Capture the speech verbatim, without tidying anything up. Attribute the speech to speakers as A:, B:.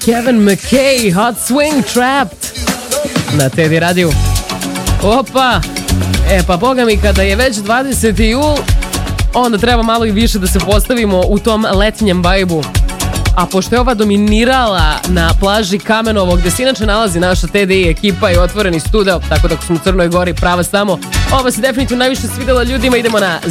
A: Kevin McKay, Hot Swing Trapped na Teddy radiju. Opa, e pa boga mi, kada je već dvadeseti jul, onda treba malo i više da se postavimo u tom letnjem vajbu. A pošto je ova dominirala na plaži Kamenovo, gde se inače nalazi naša T D I ekipa i otvoreni studio, tako da ako smo u Crnoj Gori, prava samo, ova se definitivno najviše svidela ljudima. Idemo na